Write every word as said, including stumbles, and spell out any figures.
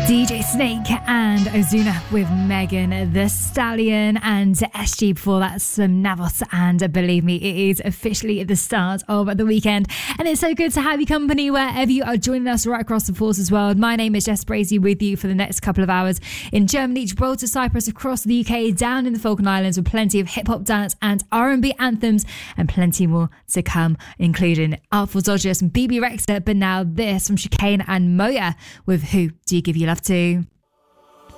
D J Snake and Ozuna with Megan Thee Stallion, and S G before that, some Navos, and believe me, it is officially the start of the weekend, and it's so good to have you company wherever you are joining us right across the Forces world. My name is Jess Bracey, with you for the next couple of hours in Germany, Gibraltar, Cyprus, across the U K, down in the Falkland Islands, with plenty of hip-hop, dance and R and B anthems, and plenty more to come, including Artful Dodgers and B B Rexha. But now this from Chicane and Moya with Who Do You Give Your Love To?